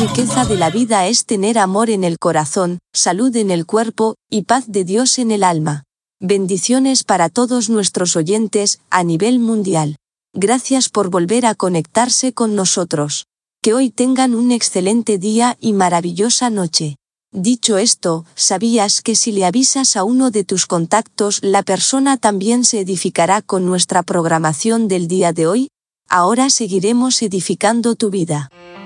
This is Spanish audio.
riqueza de la vida es tener amor en el corazón, salud en el cuerpo, y paz de Dios en el alma. Bendiciones para todos nuestros oyentes, a nivel mundial. Gracias por volver a conectarse con nosotros. Que hoy tengan un excelente día y maravillosa noche. Dicho esto, ¿sabías que si le avisas a uno de tus contactos, la persona también se edificará con nuestra programación del día de hoy? Ahora seguiremos edificando tu vida.